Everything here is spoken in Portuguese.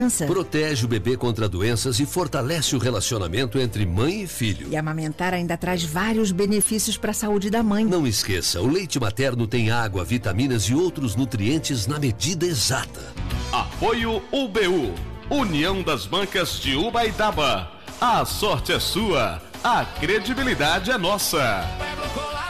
Protege o bebê contra doenças e fortalece o relacionamento entre mãe e filho. E amamentar ainda traz vários benefícios para a saúde da mãe. Não esqueça, o leite materno tem água, vitaminas e outros nutrientes na medida exata. Apoio UBU, União das Bancas de Ubaitaba. A sorte é sua, a credibilidade é nossa.